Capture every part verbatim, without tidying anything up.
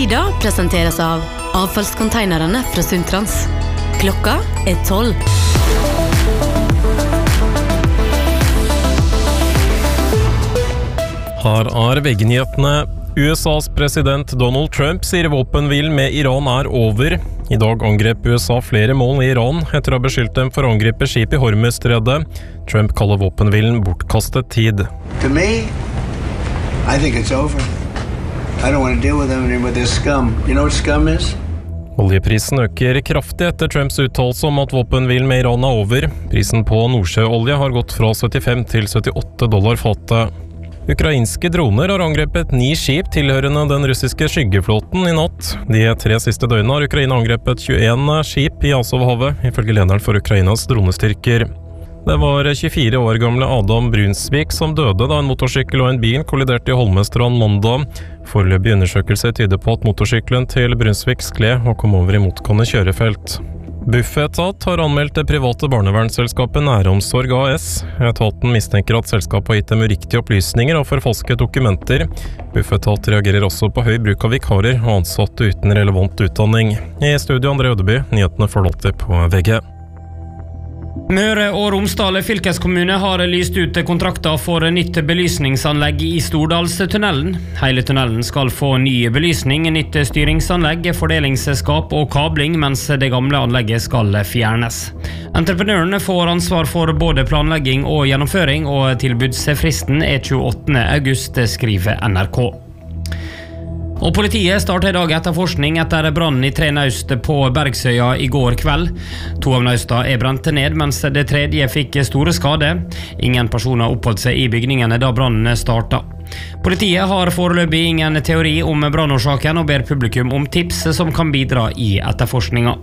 Frida presenteres av avfallskonteinerne fra Sundtrans. Klokka er tolv. Her er veggenyhetene. U S A's president Donald Trump sier våpenhvilen med Iran er over. I dag angrep U S A flere mål i Iran etter å ha beskyldt dem for å angripe skip i Hormuzstredet. Trump kaller våpenhvilen bortkastet tid. To me, I think it's over. I don't want to deal with them anymore. They're scum. You know what scum is? Oljeprisen øker kraftig etter Trumps uttalelse om at våpenhvilen med Iran er over. Prisen på nordsjøolje har gått fra syttifem til syttiåtte dollar fatet. Ukrainske droner har angrepet ni skip tilhørende den russiske skyggeflåten i natt. De tre siste døgnene har Ukraina angrepet tjueen skip i Azovhavet, ifølge lederen for Ukrainas dronestyrker. Det var tjuefire år gamle Adam Brunsvik som døde da en motorsykkel og en bil kolliderte i Holmestrand mandag. Foreløpig undersøkelse tyder på at motorsykkelen til Brunsvik skled og kom over i motgående kjørefelt. Bufetat har anmeldt det private barnevernsselskapet Næromsorg A S. Etaten mistenker at selskapet har gitt dem uriktige opplysninger og forfalsket dokumenter. Bufetat reagerer også på høy bruk av vikarer og ansatte uten relevant utdanning. I studio André Ødeby, nyhetene får alltid på V G. Møre og Romsdal fylkeskommune har lyst ut kontrakter for nytt belysningsanlegg i Stordalstunnelen. Hele tunnelen skal få ny belysning, nytt styringsanlegg, fordelingsskap og kabling, mens det gamle anlegget skal fjernes. Entreprenørene får ansvar for både planlegging og gjennomføring, og tilbudsfristen er tjueåttende august, skriver N R K. Og politiet startet i dag etterforskning etter brannen i tre naust på Bergsøya i går kveld. To av nausta er brent ned, mens det tredje fikk store skade. Ingen personer oppholdt seg i bygningene da brannen startet. Politiet har foreløpig ingen teori om brannårsaken og ber publikum om tips som kan bidra i etterforskninga.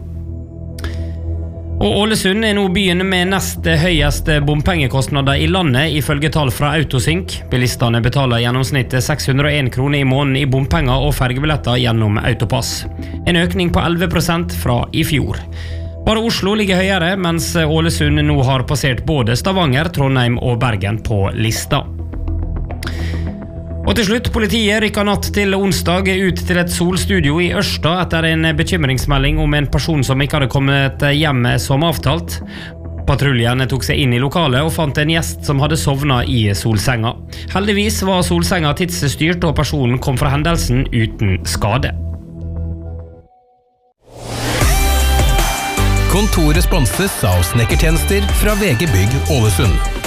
Og Ålesund er nå byen med nest høyest bompengekostnader i landet, ifølge tall fra Autosync. Bilistene betaler gjennomsnittet seks hundre og en kroner i måneden i bompenger og fergebilletter gjennom Autopass. En økning på elleve prosent fra i fjor. Bare Oslo ligger høyere, mens Ålesund nå har passert både Stavanger, Trondheim og Bergen på lista. Og til slutt, politiet rykket natt til onsdag ut til et solstudio i Ørsta etter en bekymringsmelding om en person som ikke hadde kommet hjem som avtalt. Patruljen tok seg inn i lokalet og fant en gjest som hadde sovnet i solsenga. Heldigvis var solsenga tidsstyrt, og personen kom fra hendelsen uten skade. Kontoret sponses av snekkertjenester fra V G Bygg Ålesund.